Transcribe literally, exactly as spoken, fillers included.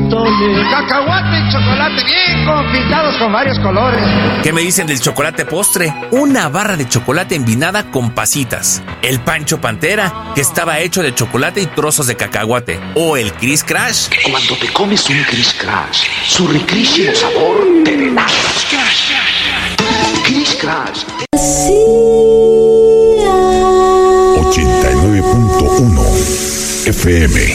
atole. Cacahuate y chocolate bien confitados con varios colores. ¿Qué me dicen del chocolate postre? Una barra de chocolate envinada con pasitas. El Pancho Pantera, que estaba hecho de chocolate y trozos de cacahuate. O el Cris Crash. Cuando te comes un Cris Crash, su riquísimo sabor te delata. Cris Crash. ochenta y nueve punto uno F M.